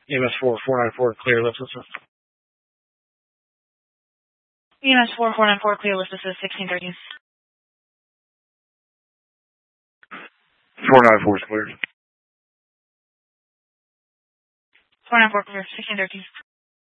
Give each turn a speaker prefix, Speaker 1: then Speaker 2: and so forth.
Speaker 1: EMS 4494, clear, lift assist.
Speaker 2: EMS 4494, clear, lift assist, 1613.
Speaker 1: 494 is cleared.
Speaker 2: 494, clear, 1613.